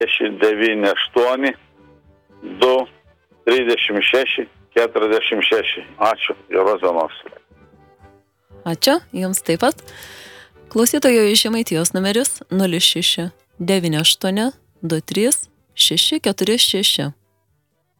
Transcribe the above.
698 2 36 46. Ačiū, geros dienos. Ačiū, jums taip pat. Klausytojo iš Žemaitijos numeris 06 98 23 646.